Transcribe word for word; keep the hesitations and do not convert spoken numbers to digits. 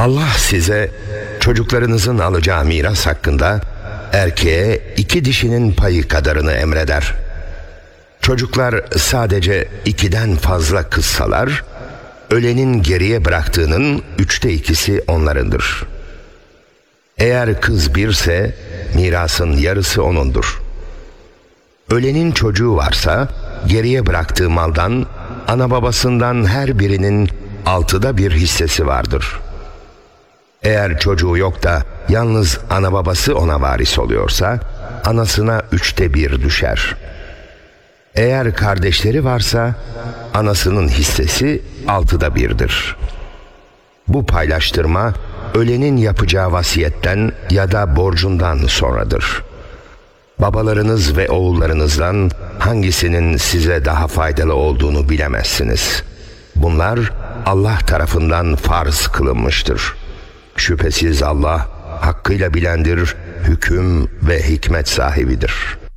Allah size çocuklarınızın alacağı miras hakkında erkeğe iki dişinin payı kadarını emreder. Çocuklar sadece ikiden fazla kızsalar, ölenin geriye bıraktığının üçte ikisi onlarındır. Eğer kız birse mirasın yarısı onundur. Ölenin çocuğu varsa geriye bıraktığı maldan ana babasından her birinin altıda bir hissesi vardır. Eğer çocuğu yok da yalnız ana babası ona varis oluyorsa anasına üçte bir düşer. Eğer kardeşleri varsa anasının hissesi altıda birdir. Bu paylaştırma ölenin yapacağı vasiyetten ya da borcundan sonradır. Babalarınız ve oğullarınızdan hangisinin size daha faydalı olduğunu bilemezsiniz. Bunlar Allah tarafından farz kılınmıştır. Şüphesiz Allah hakkıyla bilendir, hüküm ve hikmet sahibidir.